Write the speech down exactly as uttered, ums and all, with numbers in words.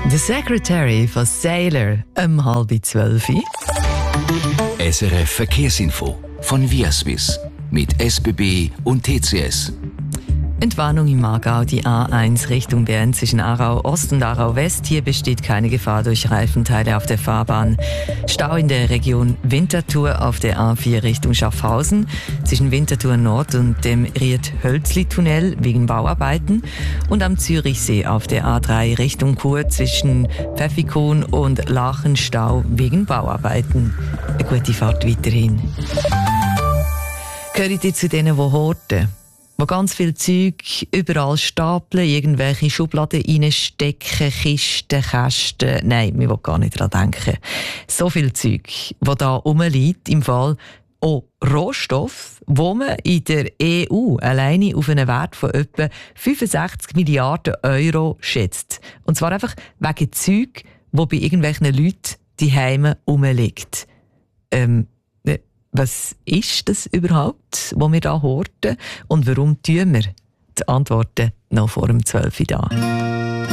The Secretary von Sailor um halb zwölf. S R F Verkehrsinfo von Viaswiss mit S B B und T C S. Entwarnung im Aargau, die A eins Richtung Bern zwischen Aarau Ost und Aarau West. Hier besteht keine Gefahr durch Reifenteile auf der Fahrbahn. Stau in der Region Winterthur auf der A vier Richtung Schaffhausen zwischen Winterthur Nord und dem Ried-Hölzli-Tunnel wegen Bauarbeiten. Und am Zürichsee auf der A drei Richtung Chur zwischen Pfäffikon und Lachenstau wegen Bauarbeiten. Eine gute Fahrt weiterhin. Gehört ihr zu denen, die horten? Wo ganz viel Zeug überall stapeln, irgendwelche Schubladen reinstecken, Kisten, Kästen. Nein, wir wollen gar nicht daran denken. So viel Zeug, das da rumliegt, im Fall auch Rohstoff, wo man in der E U alleine auf einen Wert von etwa fünfundsechzig Milliarden Euro schätzt. Und zwar einfach wegen Zeug, das bei irgendwelchen Leuten die Heime rumliegt. Ähm, Was ist das überhaupt, was wir da horten? Und warum tun wir? Die Antworten noch vor dem zwölf Uhr da.